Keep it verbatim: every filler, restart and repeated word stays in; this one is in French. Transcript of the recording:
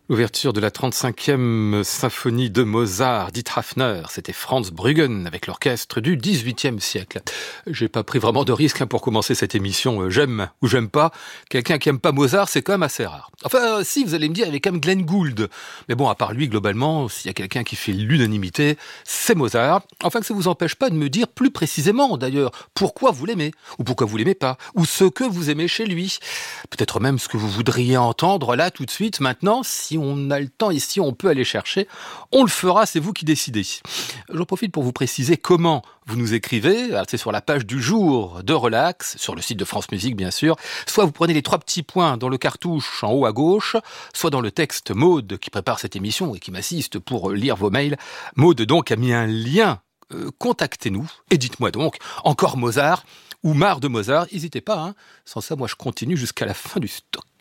L'ouverture de la trente-cinquième symphonie de Mozart, dit Hafner, c'était Franz Bruggen avec l'orchestre du dix-huitième siècle. J'ai pas pris vraiment de risque hein, pour commencer cette émission. J'aime ou j'aime pas. Quelqu'un qui aime pas Mozart, c'est quand même assez rare. Enfin, si, vous allez me dire, il y avait quand même Glenn Gould. Mais bon, à part lui, globalement, s'il y a quelqu'un qui fait l'unanimité, c'est Mozart. Enfin, que ça vous empêche pas de me dire plus précisément, d'ailleurs, pourquoi vous l'aimez, ou pourquoi vous l'aimez pas, ou ce que vous aimez chez lui. Peut-être même ce que vous voudriez entendre là, tout de suite, maintenant, si on a le temps et si on peut aller chercher, on le fera, c'est vous qui décidez. J'en profite pour vous préciser comment vous nous écrivez. Alors, c'est sur la page du jour de Relax, sur le site de France Musique bien sûr. Soit vous prenez les trois petits points dans le cartouche en haut à gauche, soit dans le texte Maude qui prépare cette émission et qui m'assiste pour lire vos mails. Maude donc a mis un lien. Euh, contactez-nous et dites-moi donc, encore Mozart ou marre de Mozart, n'hésitez pas, hein. Sans ça moi je continue jusqu'à la fin du stock.